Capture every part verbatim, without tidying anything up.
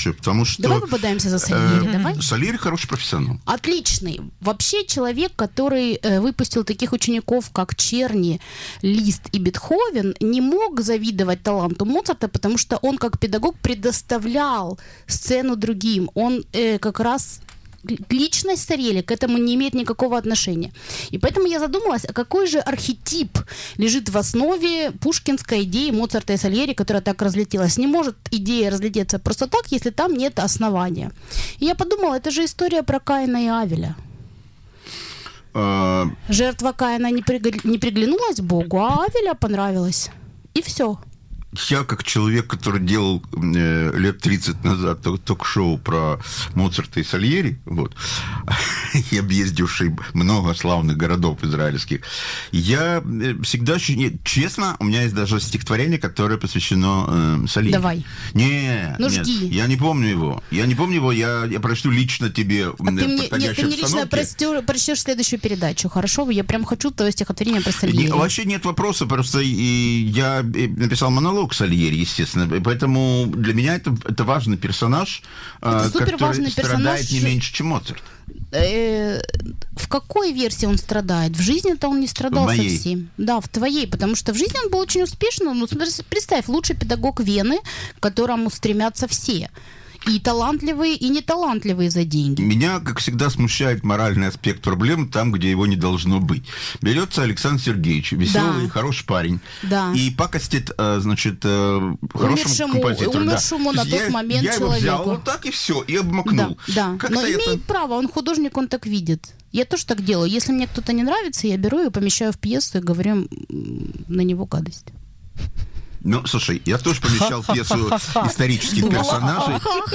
Слушай, потому что... Давай попадаемся за Сальери, э, давай. Сальери хороший профессионал. Отличный. Вообще человек, который э, выпустил таких учеников, как Черни, Лист и Бетховен, не мог завидовать таланту Моцарта, потому что он как педагог предоставлял сцену другим. Он э, как раз... Личность Сальери к этому не имеет никакого отношения. И поэтому я задумалась, а какой же архетип лежит в основе пушкинской идеи Моцарта и Сальери, которая так разлетелась. Не может идея разлететься просто так, если там нет основания. И я подумала, это же история про Каина и Авеля. А... Жертва Каина не, пригля... не приглянулась Богу, а Авеля понравилась. И все. Я, как человек, который делал э, лет тридцать назад ток-шоу про Моцарта и Сальери, вот, и объездивший много славных городов израильских, я всегда, нет, честно, у меня есть даже стихотворение, которое посвящено э, Сальери. Давай. Не, ну, нет, жди. Я не помню его. Я не помню его, я, я прочту лично тебе а в ты мне, подходящей нет, ты мне лично обстановке. прочтешь следующую передачу, хорошо? Я прям хочу твое стихотворение про Сальери. Не, вообще нет вопроса, просто и, я написал монолог Сальери, естественно, поэтому для меня это, это важный персонаж, это который страдает персонаж... не меньше, чем Моцарт. В какой версии он страдает? В жизни-то он не страдал совсем. Да, в твоей, потому что в жизни он был очень успешным. Ну, представь, лучший педагог Вены, к которому стремятся все. И талантливые, и неталантливые за деньги. Меня, как всегда, смущает моральный аспект проблемы там, где его не должно быть. Берется Александр Сергеевич, веселый, да. хороший парень, да. и пакостит, значит, хорошему умершему, композитору. Умершему да. на тот я, момент я человеку. Я его взял вот так и все, и обмакнул. Да, да. Но имеет это... право, он художник, он так видит. Я тоже так делаю. Если мне кто-то не нравится, я беру и помещаю в пьесу и говорю на него гадость. Ну, слушай, я тоже помещал пьесу исторических персонажей.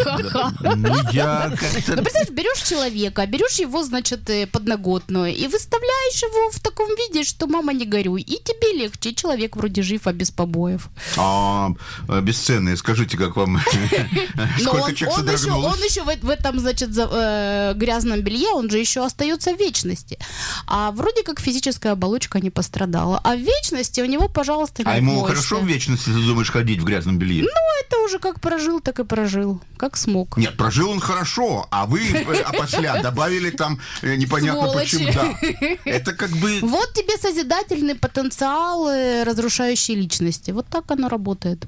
Ну, я как-то... Ну, представляешь, берешь человека, берешь его, значит, подноготную и выставляешь его в таком виде, что мама не горюй. И тебе легче. Человек вроде жив, а без побоев. А, бесценные. Скажите, как вам... Сколько человек содрогнулось? Он еще в этом, значит, грязном белье, он же еще остается в вечности. А вроде как физическая оболочка не пострадала. А в вечности у него, пожалуйста, не А ему хорошо в вечности? Если ты думаешь ходить в грязном белье? Ну, это уже как прожил, так и прожил. Как смог. Нет, прожил он хорошо, а вы опосля добавили там непонятно Сволочи. почему. Да. Это как бы... Вот тебе созидательный потенциал разрушающей личности. Вот так оно работает.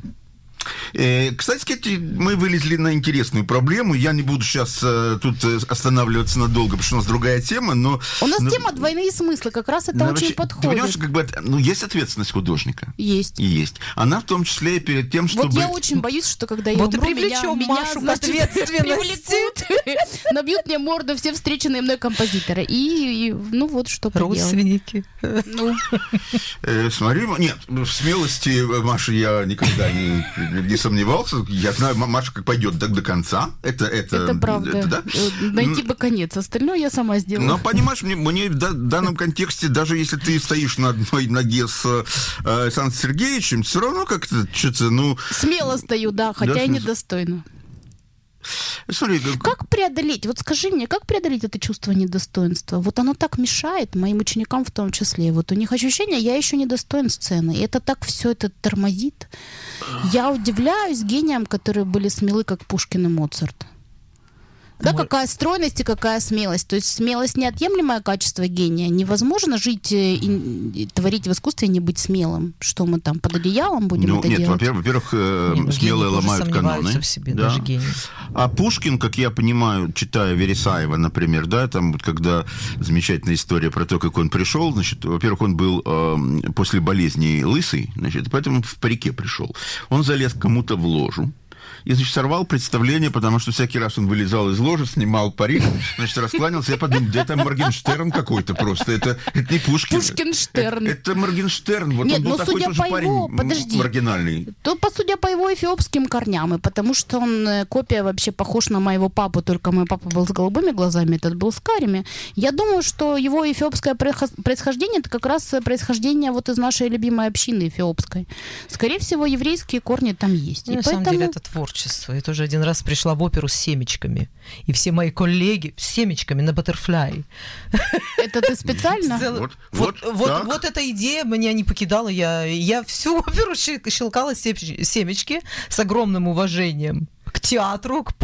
Кстати, Кэти, мы вылезли на интересную проблему. Я не буду сейчас э, тут останавливаться надолго, потому что у нас другая тема, но... У нас но... тема двойные смыслы, как раз это но очень вообще, подходит. Ты понимаешь, как бы, ну, есть ответственность художника. Есть. И есть. Она в том числе и перед тем, чтобы... Вот я очень боюсь, что когда я вот умру, и привлечем меня, Машу меня, к ответственности. Набьют мне морду все встреченные мной композиторы. И, и ну вот что поделать. Родственники. Ну. Э, смотри, нет, в смелости Маши я никогда не, не сомневался. Я знаю, Маша как пойдет так до конца. Это, это, это правда. Это, да? Найти бы конец. Остальное я сама сделаю. Но понимаешь, мне, мне в данном контексте, даже если ты стоишь на одной ноге с э, Александром Сергеевичем, все равно как-то что-то, ну... Смело стою, да, хотя да, и недостойно. Смотри, как... как преодолеть, вот скажи мне, как преодолеть это чувство недостоинства? Вот оно так мешает моим ученикам в том числе. Вот у них ощущение, я еще недостоин сцены. И это так все это тормозит. Я удивляюсь гениям, которые были смелы, как Пушкин и Моцарт. Да, Мы... какая стройность и какая смелость. То есть смелость — неотъемлемое качество гения. Невозможно жить и, и творить в искусстве и не быть смелым. Что мы там под одеялом будем ну, это нет, делать? Во-первых, во-первых э, нет, смелые ломают каноны. В себе, да. даже гений. А Пушкин, как я понимаю, читая Вересаева, например, да, там вот когда замечательная история про то, как он пришел, значит, во-первых, он был э, после болезни лысый, значит, поэтому в парике пришел. Он залез кому-то в ложу и, значит, сорвал представление, потому что всякий раз он вылезал из ложи, снимал парик, значит, раскланялся. Я подумал, да это Моргенштерн какой-то просто. Это, это не Пушкин. Пушкинштерн. Это, это Моргенштерн. Вот Нет, он был но такой судя тоже по парень его, подожди, маргинальный. То, по судя по его эфиопским корням, и потому что он копия вообще похож на моего папу, только мой папа был с голубыми глазами, этот был с карими. Я думаю, что его эфиопское происхождение — это как раз происхождение вот из нашей любимой общины эфиопской. Скорее всего, еврейские корни там есть. Ну, и на поэтому... самом деле это творчество. Я тоже один раз пришла в оперу с семечками. И все мои коллеги с семечками на баттерфляй. Это ты специально? Вот, вот, вот, вот, вот эта идея меня не покидала. Я, я всю оперу щелкала семечки с огромным уважением к театру, к